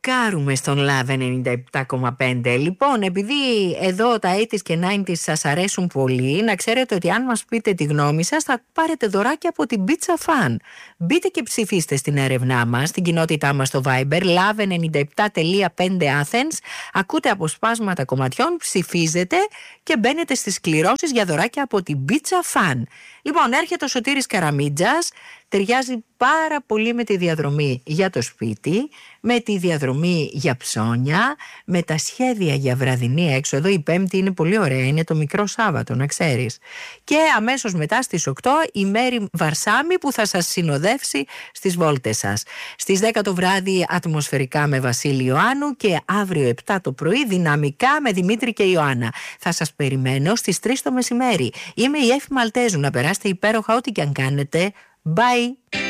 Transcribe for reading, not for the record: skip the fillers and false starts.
Ροκάρουμε στον Love 97,5. Λοιπόν, επειδή εδώ τα 80s και 90s σας αρέσουν πολύ, να ξέρετε ότι αν μας πείτε τη γνώμη σας θα πάρετε δωράκι από την Pizza Fan. Μπείτε και ψηφίστε στην έρευνά μας, στην κοινότητά μας στο Viber love97.5 Athens. Ακούτε αποσπάσματα κομματιών, ψηφίζετε και μπαίνετε στις κληρώσεις για δωράκια από την Pizza Fan. Λοιπόν, έρχεται ο Σωτήρης Καραμίτζας, ταιριάζει πάρα πολύ με τη διαδρομή για το σπίτι, με τη διαδρομή για ψώνια, με τα σχέδια για βραδινή έξοδο. Η Πέμπτη είναι πολύ ωραία, είναι το μικρό Σάββατο, να ξέρεις. Και αμέσως μετά στις 8 η Μέρη Βαρσάμι που θα σας συνοδεύσει στις βόλτες σας. Στις 10 το βράδυ ατμοσφαιρικά με Βασίλη Ιωάννου και αύριο 7 το πρωί δυναμικά με Δημήτρη και Ιωάννα. Θα σας περιμένω στις 3 το μεσημέρι. Είμαι η Εφη Μαλτέζου, να περάσετε υπέροχα ό,τι και αν κάνετε. Bye!